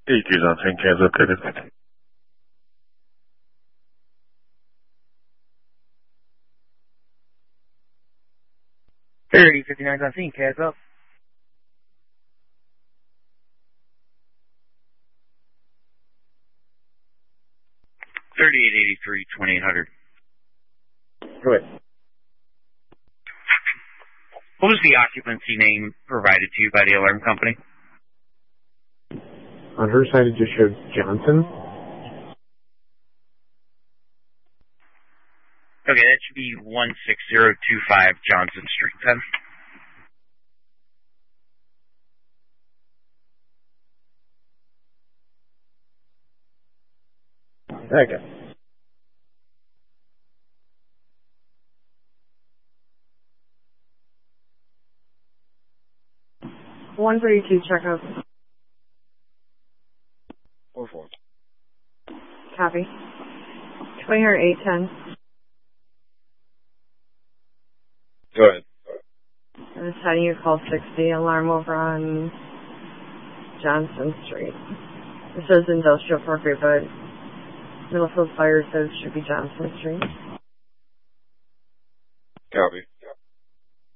82's on St. Cans located. 3059's on scene, Cas up. $38.83, 2800. Go ahead. What was the occupancy name provided to you by the alarm company? On her side, it just showed Johnson. Okay, that should be 16025 Johnson Street then. Okay. One 32 checkup. 4-4. Copy. 810. Go ahead. I'm assigning you call 60, alarm over on Johnson Street. It says Industrial Parkway, but Middlefield Fire says it should be Johnson Street. Copy.